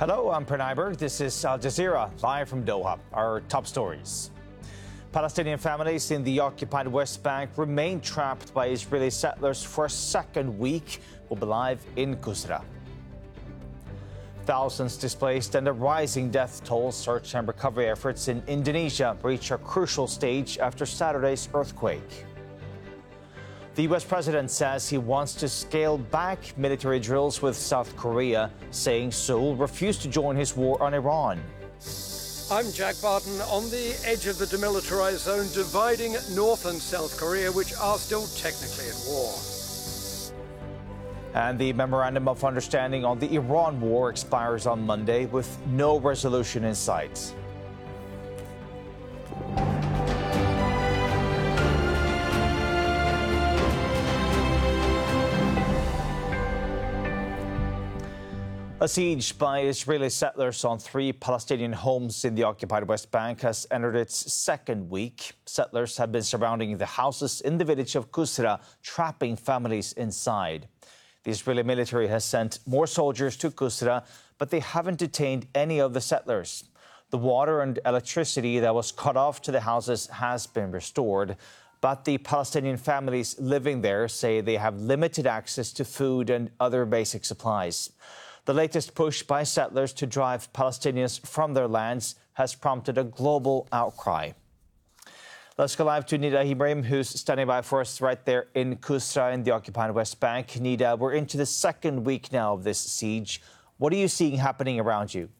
Hello, I'm Pranay Berg. This is Al Jazeera, live from Doha. Our top stories. Palestinian families in the occupied West Bank remain trapped by Israeli settlers for a second week. We'll be live in Kusra. Thousands displaced and a rising death toll. Search and recovery efforts in Indonesia reach a crucial stage after Saturday's earthquake. The U.S. president says he wants to scale back military drills with South Korea, saying Seoul refused to join his war on Iran. I'm Jack Barton. On the edge of the demilitarized zone dividing North and South Korea, which are still technically at war. And the memorandum of understanding on the Iran war expires on Monday with no resolution in sight. A siege by Israeli settlers on 3 Palestinian homes in the occupied West Bank has entered its second week. Settlers have been surrounding the houses in the village of Kusra, trapping families inside. The Israeli military has sent more soldiers to Kusra, but they haven't detained any of the settlers. The water and electricity that was cut off to the houses has been restored, but the Palestinian families living there say they have limited access to food and other basic supplies. The latest push by settlers to drive Palestinians from their lands has prompted a global outcry. Let's go live to Nida Ibrahim, who's standing by for us right there in Kusra in the occupied West Bank. Nida, we're into the second week now of this siege. What are you seeing happening around you?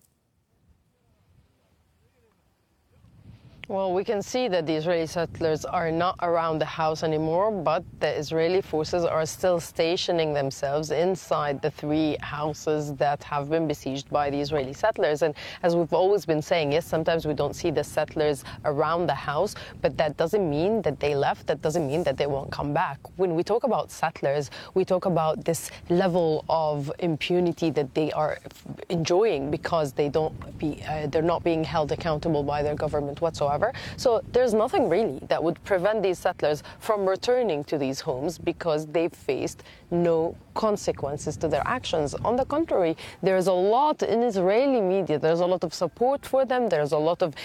Well, we can see that the Israeli settlers are not around the house anymore, but the Israeli forces are still stationing themselves inside the 3 houses that have been besieged by the Israeli settlers. And as we've always been saying, yes, sometimes we don't see the settlers around the house, but that doesn't mean that they left. That doesn't mean that they won't come back. When we talk about settlers, we talk about this level of impunity that they are enjoying because they're not being held accountable by their government whatsoever. So there's nothing really that would prevent these settlers from returning to these homes because they've faced no consequences to their actions. On the contrary, there's a lot in Israeli media, there's a lot of support for them, there's a lot of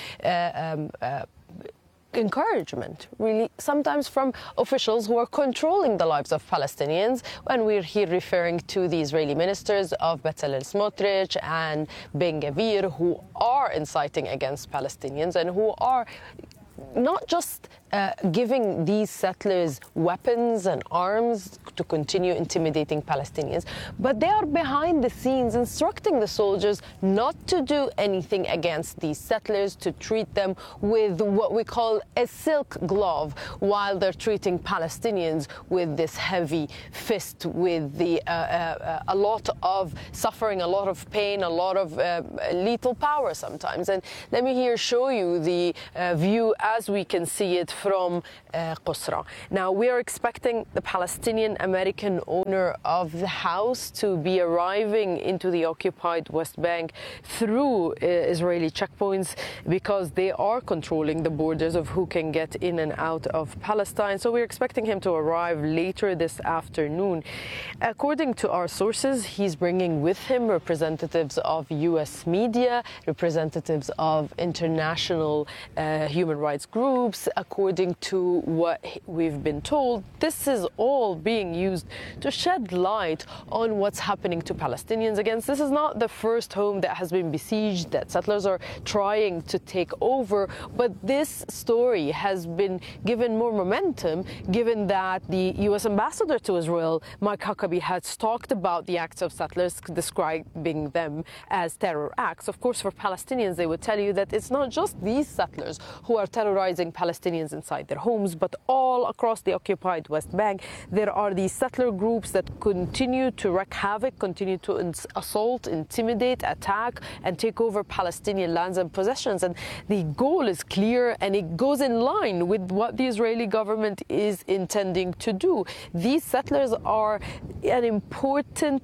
encouragement, really, sometimes from officials who are controlling the lives of Palestinians. And we're here referring to the Israeli ministers of Bezalel Smotrich and Ben Gvir, who are inciting against Palestinians and who are not just giving these settlers weapons and arms to continue intimidating Palestinians, but they are behind the scenes instructing the soldiers not to do anything against these settlers, to treat them with what we call a silk glove, while they're treating Palestinians with this heavy fist, with a lot of suffering, a lot of pain, a lot of lethal power sometimes. And let me here show you the view as we can see it from Kusra. Now, we are expecting the Palestinian-American owner of the house to be arriving into the occupied West Bank through Israeli checkpoints because they are controlling the borders of who can get in and out of Palestine. So we're expecting him to arrive later this afternoon. According to our sources, he's bringing with him representatives of U.S. media, representatives of international human rights groups. According to what we've been told, this is all being used to shed light on what's happening to Palestinians. Again, this is not the first home that has been besieged, that settlers are trying to take over, but this story has been given more momentum given that the U.S. ambassador to Israel, Mike Huckabee, has talked about the acts of settlers, describing them as terror acts. Of course, for Palestinians, they would tell you that it's not just these settlers who are terrorizing Palestinians inside their homes, but all across the occupied West Bank, there are these settler groups that continue to wreak havoc, continue to assault, intimidate, attack, and take over Palestinian lands and possessions. And the goal is clear, and it goes in line with what the Israeli government is intending to do. These settlers are an important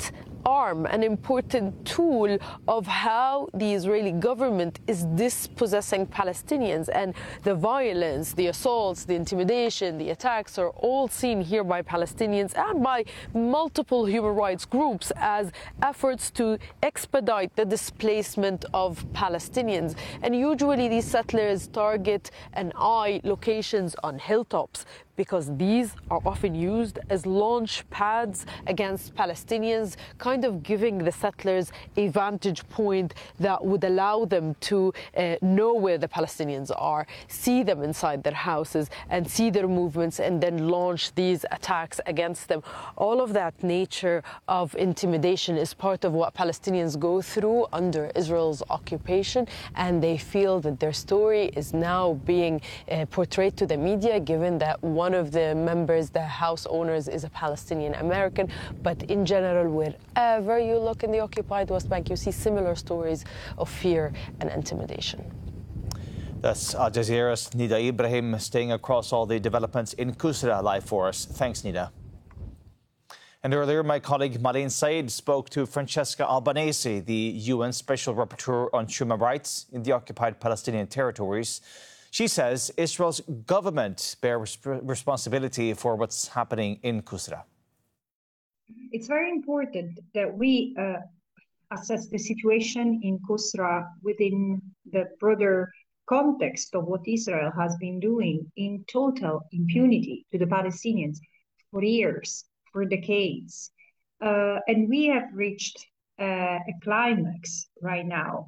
arm, an important tool of how the Israeli government is dispossessing Palestinians. And the violence, the assaults, the intimidation, the attacks are all seen here by Palestinians and by multiple human rights groups as efforts to expedite the displacement of Palestinians. And usually these settlers target and eye locations on hilltops, because these are often used as launch pads against Palestinians, kind of giving the settlers a vantage point that would allow them to know where the Palestinians are, see them inside their houses and see their movements, and then launch these attacks against them. All of that nature of intimidation is part of what Palestinians go through under Israel's occupation, and they feel that their story is now being portrayed to the media, given that one of the members, the house owners, is a Palestinian American. But in general, wherever you look in the occupied West Bank, you see similar stories of fear and intimidation. That's Al Jazeera's Nida Ibrahim staying across all the developments in Kusra live for us. Thanks, Nida. And earlier, my colleague Marlene Said spoke to Francesca Albanese, the UN Special Rapporteur on Human Rights in the occupied Palestinian territories. She says Israel's government bears responsibility for what's happening in Kusra. It's very important that we assess the situation in Kusra within the broader context of what Israel has been doing in total impunity to the Palestinians for years, for decades. And we have reached a climax right now.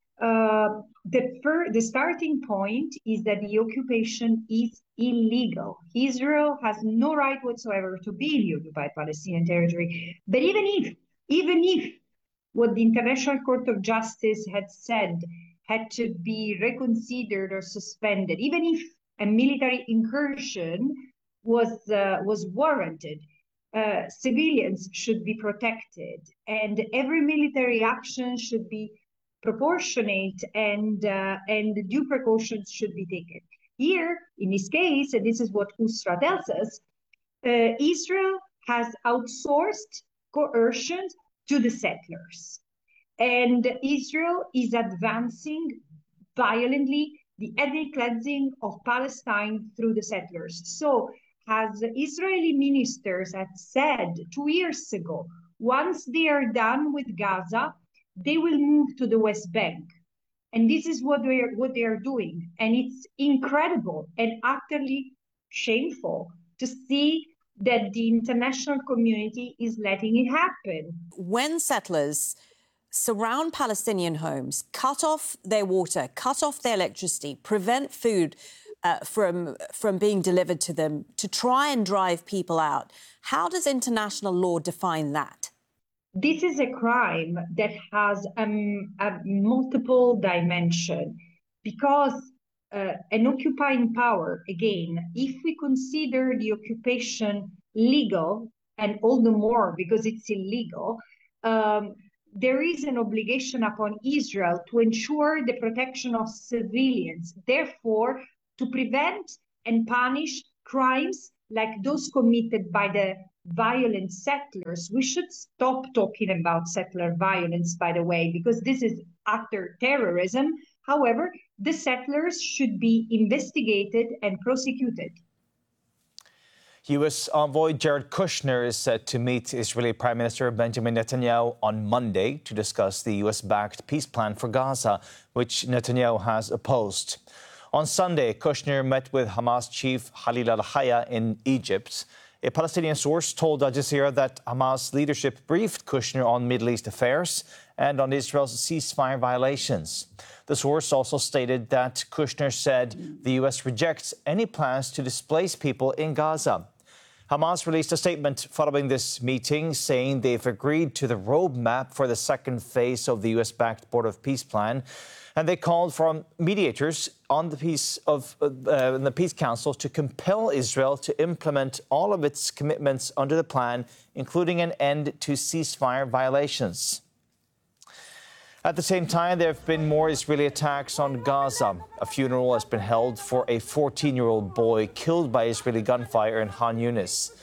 The starting point is that the occupation is illegal. Israel has no right whatsoever to be in the occupied Palestinian territory. But even if what the International Court of Justice had said had to be reconsidered or suspended, even if a military incursion was warranted, civilians should be protected, and every military action should be proportionate, and due precautions should be taken. Here, in this case, and this is what Kusra tells us, Israel has outsourced coercion to the settlers. And Israel is advancing violently the ethnic cleansing of Palestine through the settlers. So, as Israeli ministers had said 2 years ago, once they are done with Gaza, they will move to the West Bank. And this is what they are doing. And it's incredible and utterly shameful to see that the international community is letting it happen. When settlers surround Palestinian homes, cut off their water, cut off their electricity, prevent food from being delivered to them, to try and drive people out, how does international law define that? This is a crime that has a multiple dimension, because an occupying power, again, if we consider the occupation legal, and all the more because it's illegal, there is an obligation upon Israel to ensure the protection of civilians, therefore to prevent and punish crimes like those committed by the violent settlers. We should stop talking about settler violence, by the way, because this is utter terrorism. However, the settlers should be investigated and prosecuted. U.S. envoy Jared Kushner is set to meet Israeli Prime Minister Benjamin Netanyahu on Monday to discuss the U.S.-backed peace plan for Gaza, which Netanyahu has opposed. On Sunday, Kushner met with Hamas chief Khalil al-Hayya in Egypt. A Palestinian source told Al Jazeera that Hamas leadership briefed Kushner on Middle East affairs and on Israel's ceasefire violations. The source also stated that Kushner said the U.S. rejects any plans to displace people in Gaza. Hamas released a statement following this meeting saying they've agreed to the roadmap for the second phase of the U.S.-backed Board of Peace plan, and they called for mediators on the Peace Council to compel Israel to implement all of its commitments under the plan, including an end to ceasefire violations. At the same time, there have been more Israeli attacks on Gaza. A funeral has been held for a 14-year-old boy killed by Israeli gunfire in Khan Yunis.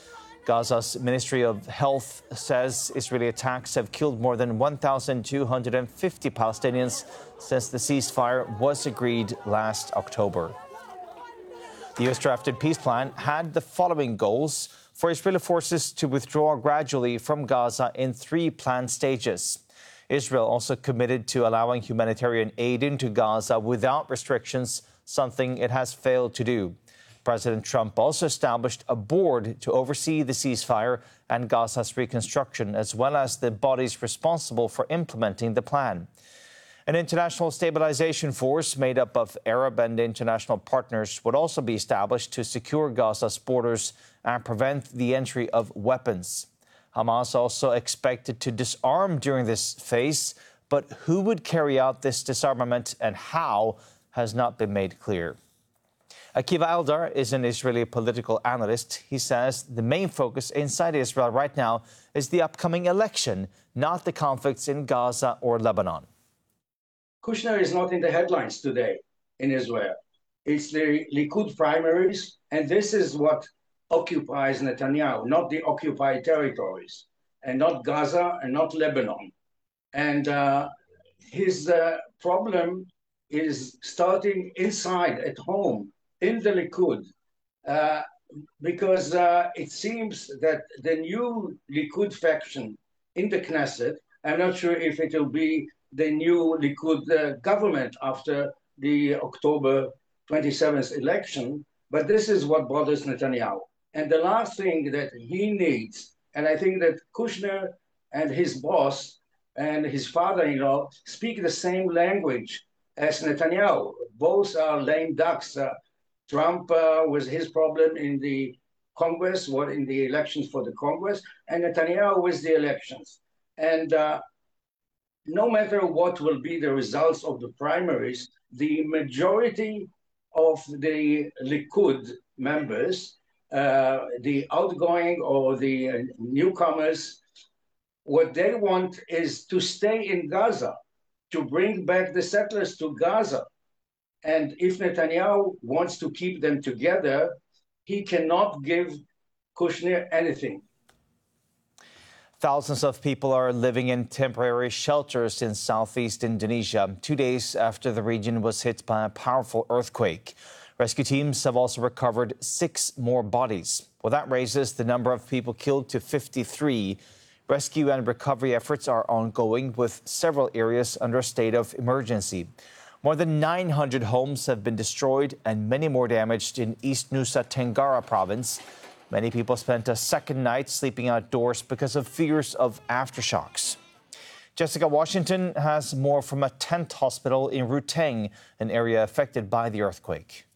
Gaza's Ministry of Health says Israeli attacks have killed more than 1,250 Palestinians since the ceasefire was agreed last October. The U.S.-drafted peace plan had the following goals for Israeli forces to withdraw gradually from Gaza in 3 planned stages. Israel also committed to allowing humanitarian aid into Gaza without restrictions, something it has failed to do. President Trump also established a board to oversee the ceasefire and Gaza's reconstruction, as well as the bodies responsible for implementing the plan. An international stabilization force made up of Arab and international partners would also be established to secure Gaza's borders and prevent the entry of weapons. Hamas also expected to disarm during this phase, but who would carry out this disarmament and how has not been made clear. Akiva Eldar is an Israeli political analyst. He says the main focus inside Israel right now is the upcoming election, not the conflicts in Gaza or Lebanon. Kushner is not in the headlines today in Israel. It's the Likud primaries, and this is what occupies Netanyahu, not the occupied territories, and not Gaza and not Lebanon. And his problem is starting inside, at home, in the Likud, because it seems that the new Likud faction in the Knesset, I'm not sure if it will be the new Likud government after the October 27th election, but this is what bothers Netanyahu. And the last thing that he needs, and I think that Kushner and his boss and his father-in-law speak the same language as Netanyahu. Both are lame ducks. Trump was his problem in the Congress, in the elections for the Congress, and Netanyahu with the elections. And no matter what will be the results of the primaries, the majority of the Likud members, the outgoing or the newcomers, what they want is to stay in Gaza, to bring back the settlers to Gaza. And if Netanyahu wants to keep them together, he cannot give Kushner anything. Thousands of people are living in temporary shelters in southeast Indonesia, 2 days after the region was hit by a powerful earthquake. Rescue teams have also recovered 6 more bodies. Well, that raises the number of people killed to 53. Rescue and recovery efforts are ongoing, with several areas under a state of emergency. More than 900 homes have been destroyed and many more damaged in East Nusa Tenggara province. Many people spent a second night sleeping outdoors because of fears of aftershocks. Jessica Washington has more from a tent hospital in Ruteng, an area affected by the earthquake.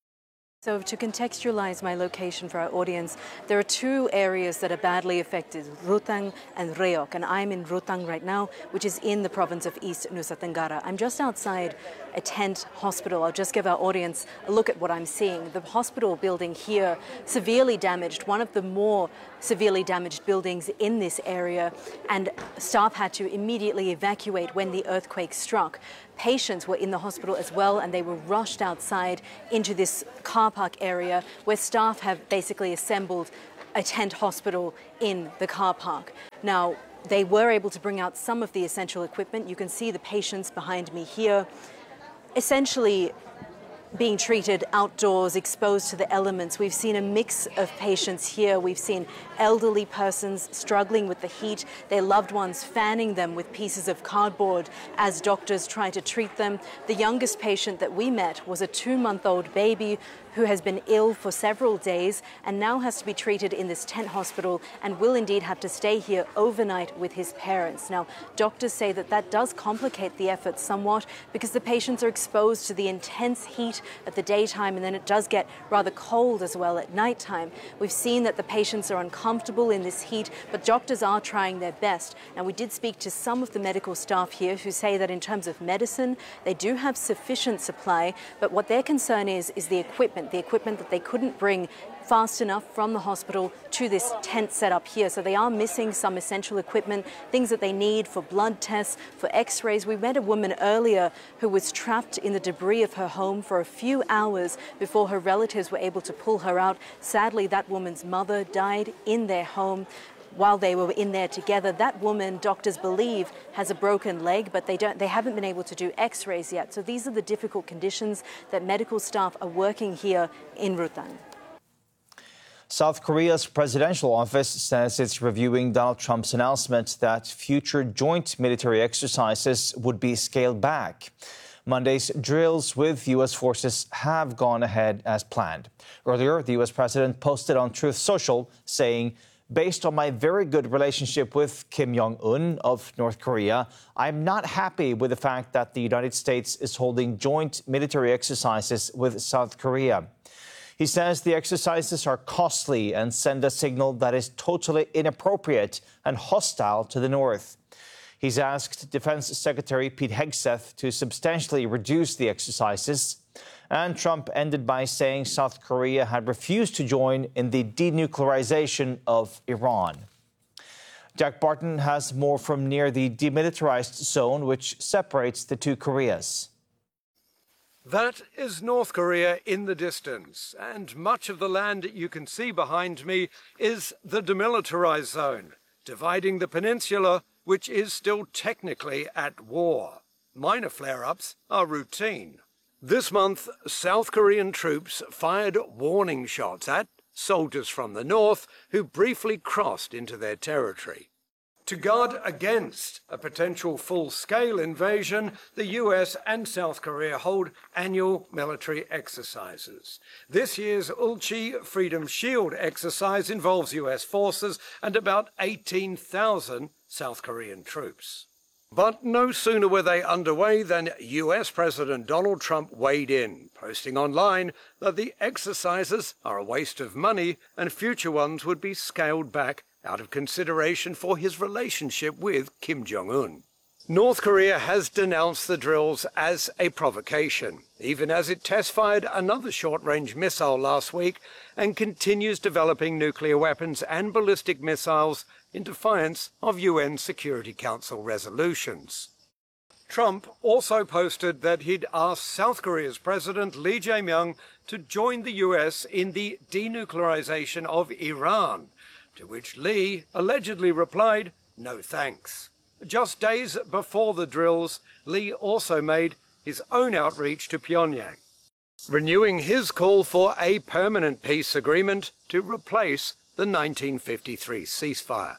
So to contextualize my location for our audience, there are 2 areas that are badly affected, Ruteng and Reok, and I'm in Ruteng right now, which is in the province of East Nusa Tenggara. I'm just outside a tent hospital. I'll just give our audience a look at what I'm seeing. The hospital building here, severely damaged, one of the more severely damaged buildings in this area, and staff had to immediately evacuate when the earthquake struck. Patients were in the hospital as well, and they were rushed outside into this car park area where staff have basically assembled a tent hospital in the car park. Now, they were able to bring out some of the essential equipment. You can see the patients behind me here, essentially being treated outdoors, exposed to the elements. We've seen a mix of patients here. We've seen elderly persons struggling with the heat, their loved ones fanning them with pieces of cardboard as doctors try to treat them. The youngest patient that we met was a 2-month-old baby who has been ill for several days and now has to be treated in this tent hospital and will indeed have to stay here overnight with his parents. Now, doctors say that that does complicate the effort somewhat because the patients are exposed to the intense heat at the daytime, and then it does get rather cold as well at nighttime. We've seen that the patients are uncomfortable in this heat, but doctors are trying their best. Now, we did speak to some of the medical staff here who say that in terms of medicine, they do have sufficient supply, but what their concern is the equipment that they couldn't bring fast enough from the hospital to this tent set up here. So they are missing some essential equipment, things that they need for blood tests, for x-rays. We met a woman earlier who was trapped in the debris of her home for a few hours before her relatives were able to pull her out. Sadly, that woman's mother died in their home while they were in there together. That woman, doctors believe, has a broken leg, but they haven't been able to do x-rays yet. So these are the difficult conditions that medical staff are working here in Rutang. South Korea's presidential office says it's reviewing Donald Trump's announcement that future joint military exercises would be scaled back. Monday's drills with U.S. forces have gone ahead as planned. Earlier, the U.S. president posted on Truth Social saying, "Based on my very good relationship with Kim Jong-un of North Korea, I'm not happy with the fact that the United States is holding joint military exercises with South Korea." He says the exercises are costly and send a signal that is totally inappropriate and hostile to the North. He's asked Defense Secretary Pete Hegseth to substantially reduce the exercises. And Trump ended by saying South Korea had refused to join in the denuclearization of Iran. Jack Barton has more from near the demilitarized zone, which separates the two Koreas. That is North Korea in the distance, and much of the land you can see behind me is the demilitarized zone, dividing the peninsula, which is still technically at war. Minor flare-ups are routine. This month, South Korean troops fired warning shots at soldiers from the north who briefly crossed into their territory. To guard against a potential full-scale invasion, the US and South Korea hold annual military exercises. This year's Ulchi Freedom Shield exercise involves US forces and about 18,000 South Korean troops. But no sooner were they underway than US President Donald Trump weighed in, posting online that the exercises are a waste of money and future ones would be scaled back out of consideration for his relationship with Kim Jong-un. North Korea has denounced the drills as a provocation, even as it test-fired another short-range missile last week and continues developing nuclear weapons and ballistic missiles in defiance of UN Security Council resolutions. Trump also posted that he'd asked South Korea's President Lee Jae-myung to join the US in the denuclearization of Iran, to which Lee allegedly replied, "No thanks." Just days before the drills, Lee also made his own outreach to Pyongyang, renewing his call for a permanent peace agreement to replace the 1953 ceasefire.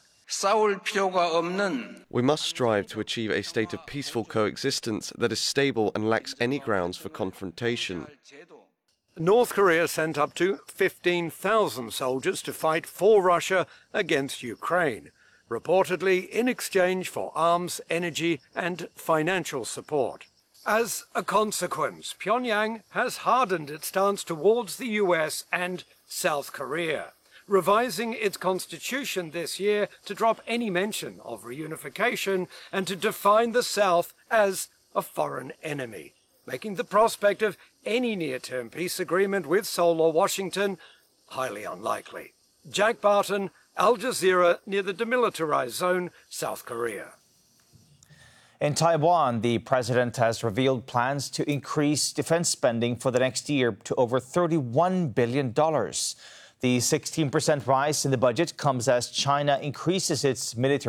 We must strive to achieve a state of peaceful coexistence that is stable and lacks any grounds for confrontation. North Korea sent up to 15,000 soldiers to fight for Russia against Ukraine, reportedly in exchange for arms, energy, and financial support. As a consequence, Pyongyang has hardened its stance towards the US and South Korea, revising its constitution this year to drop any mention of reunification and to define the South as a foreign enemy, making the prospect of any near-term peace agreement with Seoul or Washington highly unlikely. Jack Barton, Al Jazeera, near the demilitarized zone, South Korea. In Taiwan, the president has revealed plans to increase defense spending for the next year to over $31 billion. The 16% rise in the budget comes as China increases its military